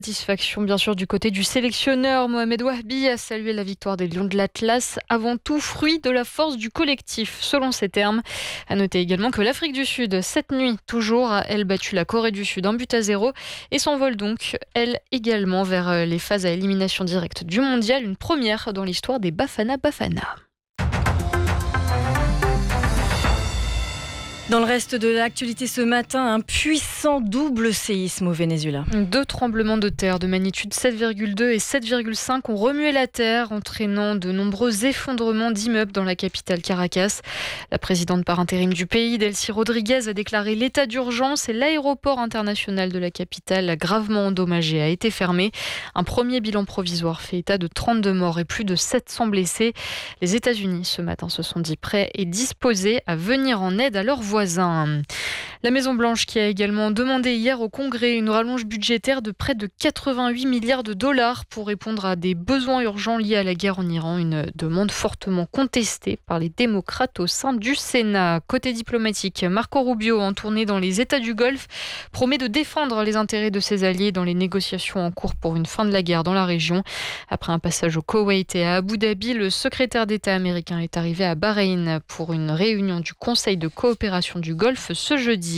Satisfaction bien sûr du côté du sélectionneur. Mohamed Wahbi a salué la victoire des Lions de l'Atlas, avant tout fruit de la force du collectif, selon ses termes. À noter également que l'Afrique du Sud, cette nuit toujours, a elle battu la Corée du Sud 1-0 et s'envole donc, elle également, vers les phases à élimination directe du mondial, une première dans l'histoire des Bafana Bafana. Dans le reste de l'actualité ce matin, un puissant double séisme au Venezuela. 2 tremblements de terre de magnitude 7,2 et 7,5 ont remué la terre, entraînant de nombreux effondrements d'immeubles dans la capitale Caracas. La présidente par intérim du pays, Delcy Rodriguez, a déclaré l'état d'urgence et l'aéroport international de la capitale, gravement endommagé, a été fermé. Un premier bilan provisoire fait état de 32 morts et plus de 700 blessés. Les États-Unis, ce matin, se sont dit prêts et disposés à venir en aide à leurs voisins. La Maison-Blanche qui a également demandé hier au Congrès une rallonge budgétaire de près de 88 milliards de dollars pour répondre à des besoins urgents liés à la guerre en Iran, une demande fortement contestée par les démocrates au sein du Sénat. Côté diplomatique, Marco Rubio, en tournée dans les États du Golfe, promet de défendre les intérêts de ses alliés dans les négociations en cours pour une fin de la guerre dans la région. Après un passage au Koweït et à Abu Dhabi, le secrétaire d'État américain est arrivé à Bahreïn pour une réunion du Conseil de coopération du Golfe ce jeudi.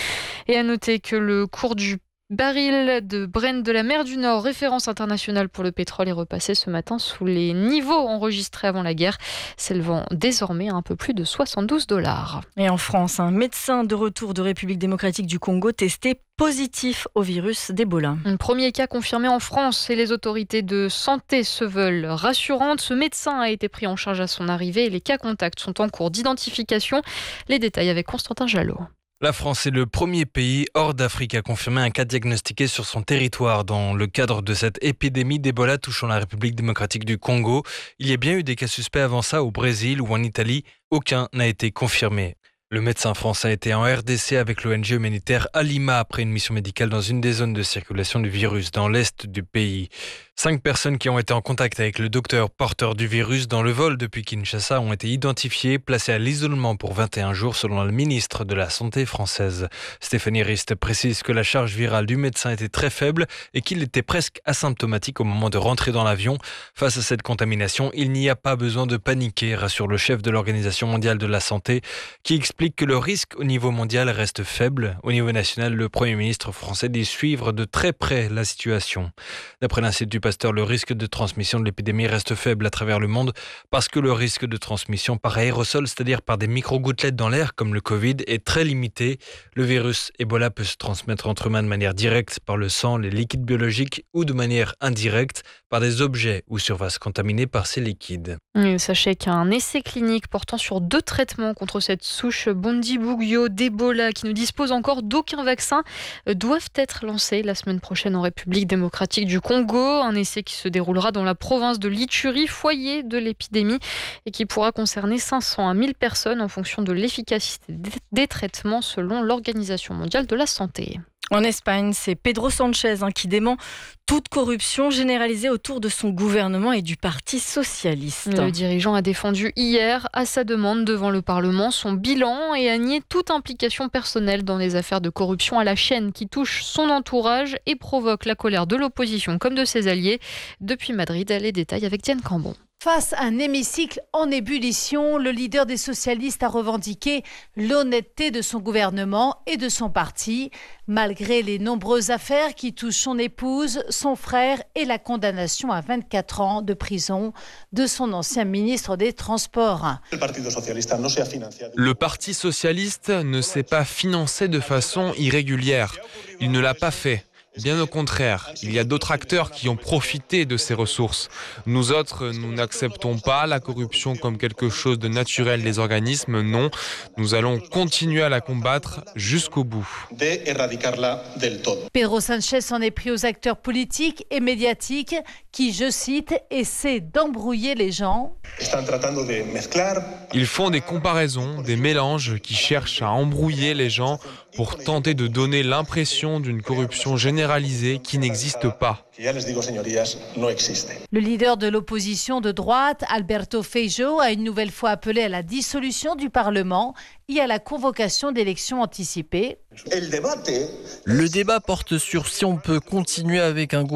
Et à noter que le cours du baril de Brent de la mer du Nord, référence internationale pour le pétrole, est repassé ce matin sous les niveaux enregistrés avant la guerre, s'élevant désormais à un peu plus de 72 $. Et en France, un médecin de retour de République démocratique du Congo testé positif au virus d'Ebola. Un premier cas confirmé en France et les autorités de santé se veulent rassurantes. Ce médecin a été pris en charge à son arrivée et les cas contacts sont en cours d'identification. Les détails avec Constantin Jalot. La France est le premier pays hors d'Afrique à confirmer un cas diagnostiqué sur son territoire. Dans le cadre de cette épidémie d'Ebola touchant la République démocratique du Congo, il y a bien eu des cas suspects avant ça au Brésil ou en Italie. Aucun n'a été confirmé. Le médecin français était en RDC avec l'ONG humanitaire Alima après une mission médicale dans une des zones de circulation du virus dans l'est du pays. 5 personnes qui ont été en contact avec le docteur porteur du virus dans le vol depuis Kinshasa ont été identifiées, placées à l'isolement pour 21 jours selon le ministre de la Santé française. Stéphanie Rist précise que la charge virale du médecin était très faible et qu'il était presque asymptomatique au moment de rentrer dans l'avion. Face à cette contamination, il n'y a pas besoin de paniquer, rassure le chef de l'Organisation mondiale de la santé, qui explique que le risque au niveau mondial reste faible. Au niveau national, le Premier ministre français dit suivre de très près la situation. D'après l'Institut Pasteur, le risque de transmission de l'épidémie reste faible à travers le monde parce que le risque de transmission par aérosol, c'est-à-dire par des micro-gouttelettes dans l'air comme le Covid, est très limité. Le virus Ebola peut se transmettre entre humains de manière directe par le sang, les liquides biologiques ou de manière indirecte par des objets ou surfaces contaminées par ces liquides. Sachez qu'un essai clinique portant sur 2 traitements contre cette souche Bundibugyo d'Ebola qui ne dispose encore d'aucun vaccin doivent être lancés la semaine prochaine en République démocratique du Congo. Un essai qui se déroulera dans la province de l'Ituri, foyer de l'épidémie, et qui pourra concerner 500 à 1000 personnes en fonction de l'efficacité des traitements selon l'Organisation mondiale de la santé. En Espagne, c'est Pedro Sánchez qui dément toute corruption généralisée autour de son gouvernement et du Parti socialiste. Le dirigeant a défendu hier, à sa demande devant le Parlement, son bilan et a nié toute implication personnelle dans les affaires de corruption à la chaîne qui touchent son entourage et provoquent la colère de l'opposition comme de ses alliés. Depuis Madrid, les détails avec Diane Cambon. Face à un hémicycle en ébullition, le leader des socialistes a revendiqué l'honnêteté de son gouvernement et de son parti, malgré les nombreuses affaires qui touchent son épouse, son frère et la condamnation à 24 ans de prison de son ancien ministre des Transports. Le Parti socialiste ne s'est pas financé de façon irrégulière. Il ne l'a pas fait. Bien au contraire, il y a d'autres acteurs qui ont profité de ces ressources. Nous autres, nous n'acceptons pas la corruption comme quelque chose de naturel des organismes, non. Nous allons continuer à la combattre jusqu'au bout. Pedro Sánchez s'en est pris aux acteurs politiques et médiatiques qui, je cite, essaient d'embrouiller les gens. Ils font des comparaisons, des mélanges qui cherchent à embrouiller les gens pour tenter de donner l'impression d'une corruption généralisée qui n'existe pas. Le leader de l'opposition de droite, Alberto Feijóo, a une nouvelle fois appelé à la dissolution du Parlement et à la convocation d'élections anticipées. Le débat porte sur si on peut continuer avec un gouvernement